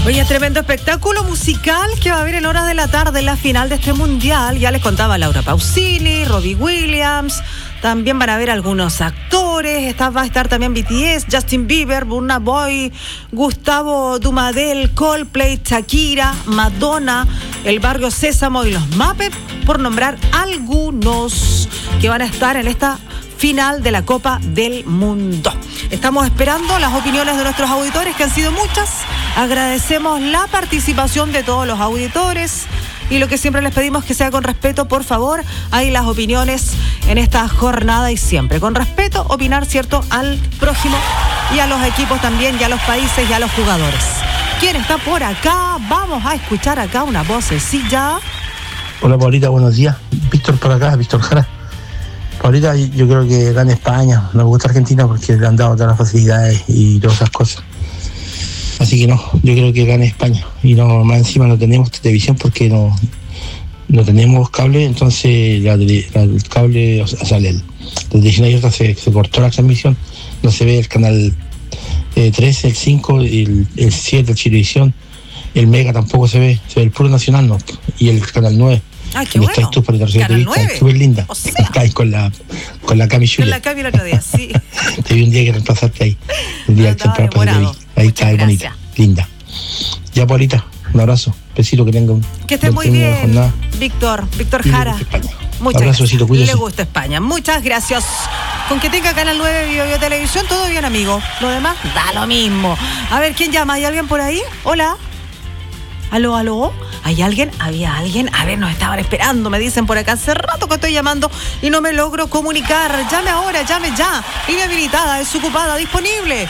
Oye, tremendo espectáculo musical que va a haber en horas de la tarde en la final de este mundial. Ya les contaba Laura Pausini, Robbie Williams. También van a haber algunos actores. Va a estar también BTS, Justin Bieber, Burna Boy, Gustavo Dumadel, Coldplay, Shakira, Madonna, El Barrio Sésamo y los Muppets, por nombrar algunos que van a estar en esta final de la Copa del Mundo. Estamos esperando las opiniones de nuestros auditores, que han sido muchas. Agradecemos la participación de todos los auditores y lo que siempre les pedimos que sea con respeto, por favor. Hay las opiniones en esta jornada y siempre con respeto, opinar, ¿cierto?, al prójimo y a los equipos también, y a los países y a los jugadores. ¿Quién está por acá? Vamos a escuchar acá una vocecilla. Hola, Paulita, buenos días. Víctor por acá, Víctor Jara. Paulita, yo creo que gana España. No me gusta Argentina porque le han dado todas las facilidades y todas esas cosas. Así que no, yo creo que gane España. Y no, más encima no tenemos televisión porque no tenemos cable, entonces el cable, o sea, la televisión abierta se cortó la transmisión. No se ve el canal 13, el 5, el 7, el Chilevisión. El Mega tampoco se ve el puro Nacional, ¿no? Y el canal 9. Ay, qué bueno. Estás tú para la Canal 9. Súper linda. O sea, estás con la Cami Julia. con la Cami el otro día, sí. Te vi un día que reemplazaste ahí. Un día temprano para que te vi. Ahí está, bonita, linda. Ya, Paulita, un abrazo. Besito, que tengan. Que estés muy bien, Víctor Jara. Muchas abrazo, besito, cuídese. Le gusta España. Muchas gracias. Con que tenga Canal 9 Video Televisión, todo bien, amigo. Lo demás, da lo mismo. A ver, ¿quién llama? ¿Hay alguien por ahí? Hola. ¿Aló? ¿Hay alguien? ¿Había alguien? A ver, nos estaban esperando, me dicen por acá. Hace rato que estoy llamando y no me logro comunicar. Llame ahora, llame ya. Línea habilitada, desocupada, disponible.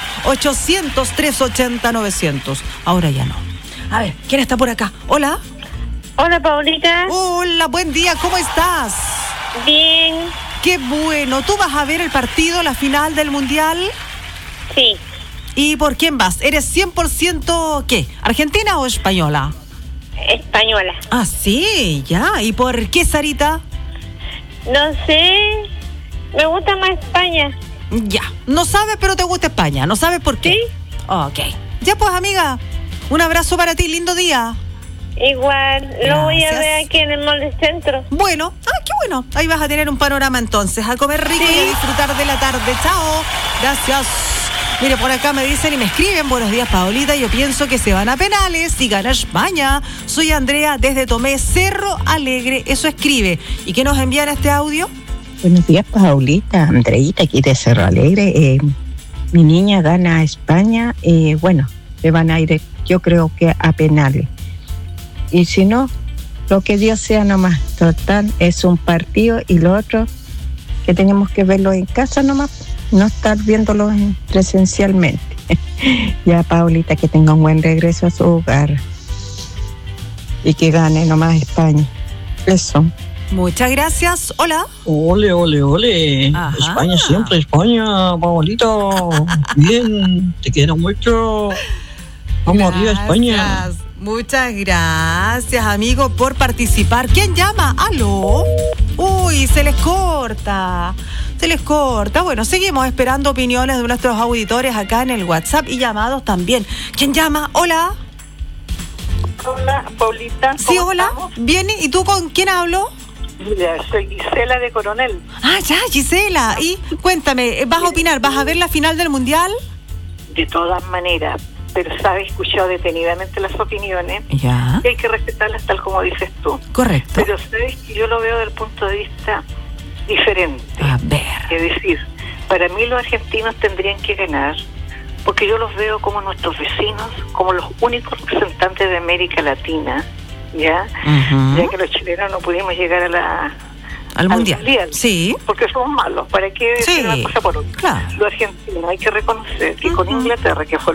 800-380-900. Ahora ya no. A ver, ¿quién está por acá? Hola. Hola, Paulita. Hola, buen día, ¿cómo estás? Bien. Qué bueno. ¿Tú vas a ver el partido, la final del Mundial? Sí. ¿Y por quién vas? ¿Eres 100% qué? ¿Argentina o española? Española. Ah, sí, ya. ¿Y por qué, Sarita? No sé. Me gusta más España. Ya. No sabes, pero te gusta España. ¿No sabes por qué? Sí. Ok. Ya pues, amiga. Un abrazo para ti. Lindo día. Igual. Gracias. Lo voy a ver aquí en el Mall del Centro. Bueno. Qué bueno. Ahí vas a tener un panorama entonces. A comer rico, sí, y a disfrutar de la tarde. Chao. Gracias. Mire, por acá me dicen y me escriben: buenos días, Paulita, yo pienso que se van a penales y gana España. Soy Andrea desde Tomé, Cerro Alegre. Eso escribe. ¿Y qué nos envían este audio? Buenos días, Paulita. Andreita, aquí de Cerro Alegre. Mi niña gana a España. Bueno, se van a ir, yo creo que a penales. Y si no, lo que Dios sea nomás. Total, es un partido, y lo otro que tenemos que verlo en casa nomás. No estar viéndolo presencialmente. Ya, Paulita, que tenga un buen regreso a su hogar y que gane nomás España. Eso. Muchas gracias. Hola. Ole. Ajá. España siempre, España, Paulita. Bien, te quiero mucho. Vamos arriba, España. Muchas gracias, amigo, por participar. ¿Quién llama? ¿Aló? Uy, se les corta. Bueno, seguimos esperando opiniones de nuestros auditores acá en el WhatsApp y llamados también. ¿Quién llama? Hola. Hola, Paulita. Sí, hola. Estamos? Bien, ¿y tú con quién hablo? Mira, soy Gisela de Coronel. Ah, ya, Gisela. Y cuéntame, ¿vas a opinar? ¿Vas a ver la final del Mundial? De todas maneras, pero sabes, escuchado detenidamente las opiniones. Ya. Y hay que respetarlas tal como dices tú. Correcto. Pero sabes que yo lo veo desde el punto de vista diferente. A ver. Es decir, para mí los argentinos tendrían que ganar, porque yo los veo como nuestros vecinos, como los únicos representantes de América Latina, ¿ya? Uh-huh. Ya que los chilenos no pudimos llegar al mundial. Sí. Porque somos malos. ¿Para qué decir una cosa por otra? Claro. Los argentinos hay que reconocer que con Inglaterra, que fue